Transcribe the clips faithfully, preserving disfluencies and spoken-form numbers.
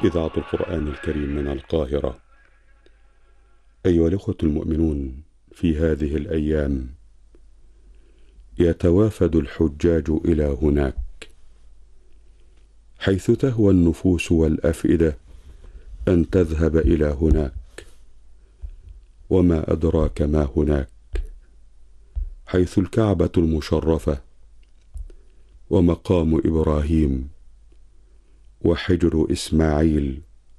إذاعة القرآن الكريم من القاهرة. أيها الأخوة المؤمنون، في هذه الأيام يتوافد الحجاج إلى هناك، حيث تهوى النفوس والأفئدة أن تذهب إلى هناك. وما أدراك ما هناك، حيث الكعبة المشرفة ومقام إبراهيم وحجر إسماعيل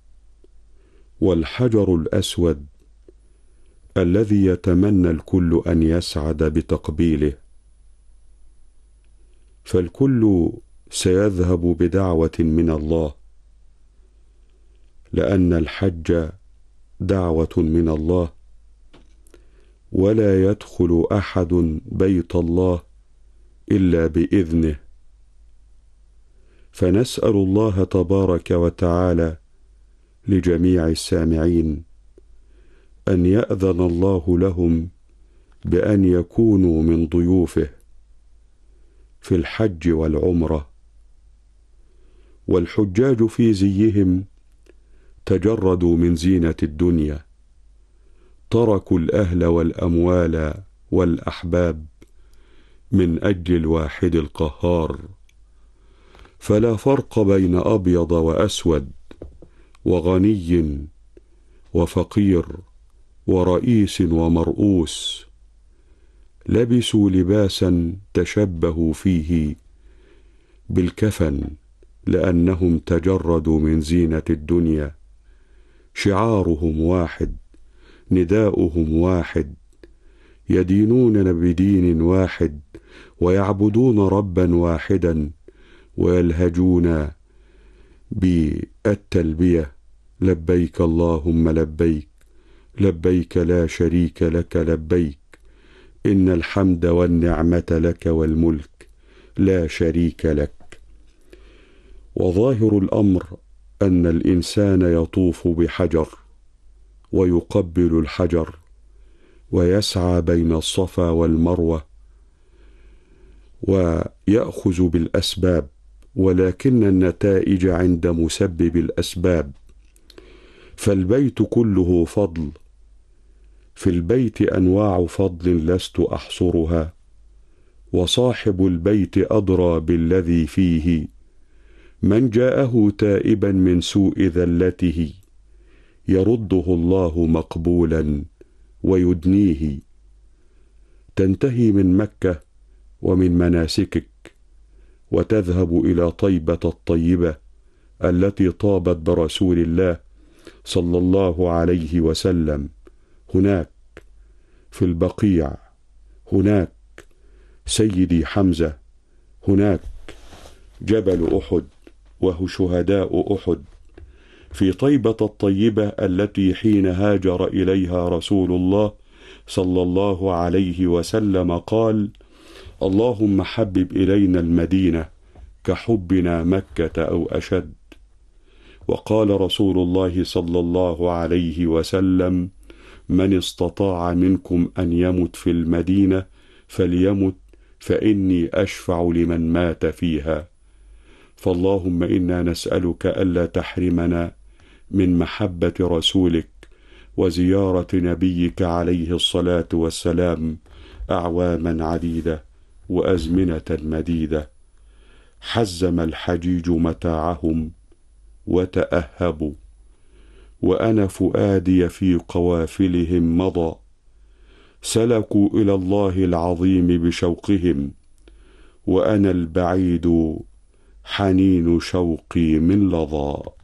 والحجر الأسود الذي يتمنى الكل أن يسعد بتقبيله، فالكل سيذهب بدعوة من الله، لأن الحج دعوة من الله، ولا يدخل أحد بيت الله إلا بإذنه. فنسأل الله تبارك وتعالى لجميع السامعين أن يأذن الله لهم بأن يكونوا من ضيوفه في الحج والعمرة. والحجاج في زيهم تجردوا من زينة الدنيا، تركوا الأهل والأموال والأحباب من أجل الواحد القهار، فلا فرق بين أبيض وأسود وغني وفقير ورئيس ومرؤوس. لبسوا لباسا تشبهوا فيه بالكفن، لأنهم تجردوا من زينة الدنيا. شعارهم واحد، نداؤهم واحد، يدينون بدين واحد، ويعبدون ربا واحدا، ويلهجون بالتلبية: لبيك اللهم لبيك، لبيك لا شريك لك لبيك، إن الحمد والنعمة لك والملك لا شريك لك. وظاهر الأمر أن الإنسان يطوف بحجر ويقبل الحجر ويسعى بين الصفا والمروة ويأخذ بالأسباب، ولكن النتائج عند مسبب الأسباب. فالبيت كله فضل، في البيت أنواع فضل لست أحصرها، وصاحب البيت أدرى بالذي فيه. من جاءه تائبا من سوء ذلته يرده الله مقبولا ويدنيه. تنتهي من مكة ومن مناسكك وتذهب إلى طيبة الطيبة التي طابت برسول الله صلى الله عليه وسلم. هناك في البقيع، هناك سيدي حمزة، هناك جبل أحد وهو شهداء أحد. في طيبة الطيبة التي حين هاجر إليها رسول الله صلى الله عليه وسلم قال: اللهم حبب إلينا المدينة كحبنا مكة أو أشد. وقال رسول الله صلى الله عليه وسلم: من استطاع منكم أن يمت في المدينة فليمت، فإني أشفع لمن مات فيها. فاللهم إنا نسألك ألا تحرمنا من محبة رسولك وزيارة نبيك عليه الصلاة والسلام أعواما عديدة وأزمنة مديدة. حزم الحجيج متاعهم وتأهبوا، وأنا فؤادي في قوافلهم مضى. سلكوا إلى الله العظيم بشوقهم، وأنا البعيد حنين شوقي من لظى.